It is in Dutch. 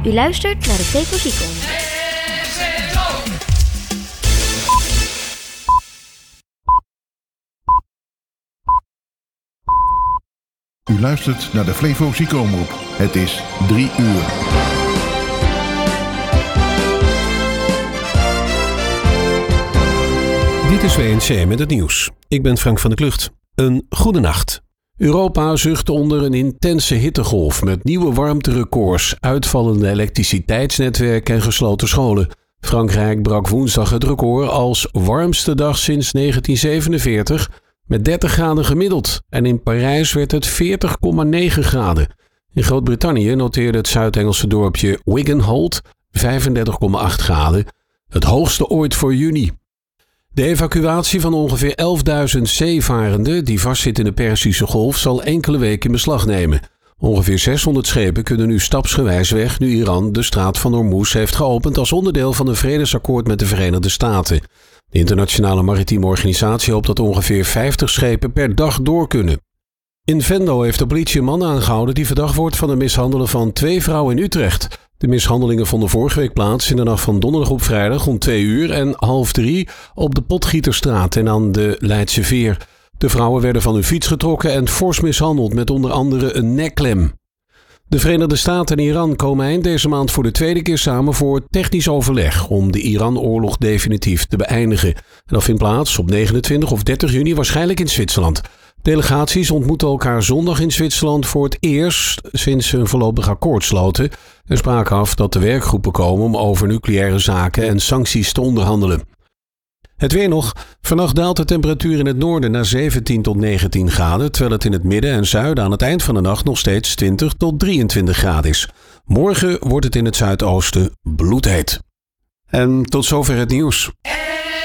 U luistert naar de Flevozyklon. U luistert naar de Flevozyklon. Het is 3 uur. Dit is WNC met het nieuws. Ik ben Frank van der Klucht. Een goede nacht. Europa zucht onder een intense hittegolf met nieuwe warmterecords, uitvallende elektriciteitsnetwerken en gesloten scholen. Frankrijk brak woensdag het record als warmste dag sinds 1947 met 30 graden gemiddeld en in Parijs werd het 40,9 graden. In Groot-Brittannië noteerde het Zuid-Engelse dorpje Wigenholt 35,8 graden, het hoogste ooit voor juni. De evacuatie van ongeveer 11.000 zeevarenden die vastzitten in de Perzische Golf zal enkele weken in beslag nemen. Ongeveer 600 schepen kunnen nu stapsgewijs weg nu Iran de straat van Hormuz heeft geopend als onderdeel van een vredesakkoord met de Verenigde Staten. De Internationale Maritieme Organisatie hoopt dat ongeveer 50 schepen per dag door kunnen. In Venlo heeft de politie een man aangehouden die verdacht wordt van het mishandelen van 2 vrouwen in Utrecht. De mishandelingen vonden vorige week plaats in de nacht van donderdag op vrijdag om 2 uur en 2:30 op de Potgieterstraat en aan de Leidse Veer. De vrouwen werden van hun fiets getrokken en fors mishandeld met onder andere een nekklem. De Verenigde Staten en Iran komen eind deze maand voor de tweede keer samen voor technisch overleg om de Iran-oorlog definitief te beëindigen. En dat vindt plaats op 29 of 30 juni waarschijnlijk in Zwitserland. Delegaties ontmoeten elkaar zondag in Zwitserland voor het eerst sinds ze een voorlopig akkoord sloten en spraken af dat de werkgroepen komen om over nucleaire zaken en sancties te onderhandelen. Het weer nog. Vannacht daalt de temperatuur in het noorden naar 17 tot 19 graden, terwijl het in het midden en zuiden aan het eind van de nacht nog steeds 20 tot 23 graden is. Morgen wordt het in het zuidoosten bloedheet. En tot zover het nieuws.